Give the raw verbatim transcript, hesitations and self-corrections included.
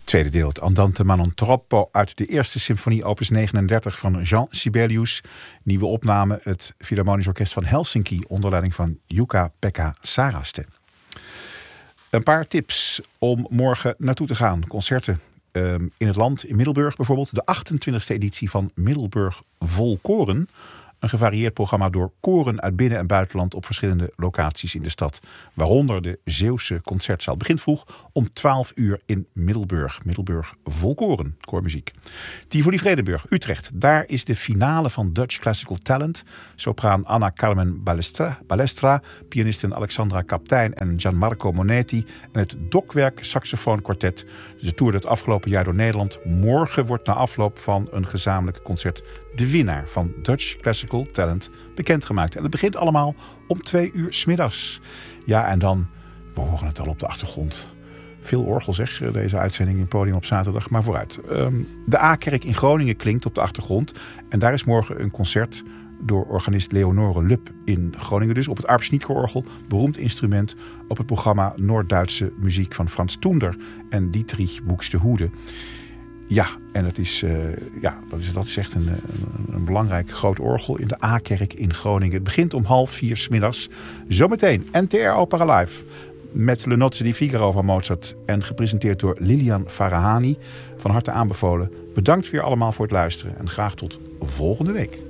Tweede deel, het Andante ma non troppo uit de eerste symfonie opus negenendertig van Jean Sibelius. Nieuwe opname, het Philharmonisch Orkest van Helsinki onder leiding van Jukka-Pekka Saraste. Een paar tips om morgen naartoe te gaan. Concerten um, in het land, in Middelburg bijvoorbeeld. De achtentwintigste editie van Middelburg Vol Koren. Een gevarieerd programma door koren uit binnen- en buitenland op verschillende locaties in de stad. Waaronder de Zeeuwse Concertzaal. Het begint vroeg om twaalf uur in Middelburg. Middelburg Vol Koren, koormuziek. Tivoli Vredenburg, Utrecht. Daar is de finale van Dutch Classical Talent. Sopraan Anna Carmen Balestra, Balestra pianisten Alexandra Kaptein en Gianmarco Monetti. En het Dokwerk Saxofoonkwartet. Ze toerde het afgelopen jaar door Nederland. Morgen wordt na afloop van een gezamenlijk concert de winnaar van Dutch Classical Talent bekendgemaakt. En het begint allemaal om twee uur 's middags. Ja, en dan, we horen het al op de achtergrond. Veel orgel zeg, deze uitzending in Podium op zaterdag, maar vooruit. Um, de A-kerk in Groningen klinkt op de achtergrond. En daar is morgen een concert door organist Leonore Lup in Groningen. Dus op het Arp-Schnitger-orgel, beroemd instrument op het programma Noord-Duitse muziek van Frans Toender en Dietrich Buxtehude. Ja, en dat is, uh, ja, dat is, dat is echt een, een, een belangrijk groot orgel in de A-kerk in Groningen. Het begint om half vier 's middags. Zometeen N T R Opera Live met Le Nozze di Figaro van Mozart en gepresenteerd door Lilian Farahani. Van harte aanbevolen. Bedankt weer allemaal voor het luisteren en graag tot volgende week.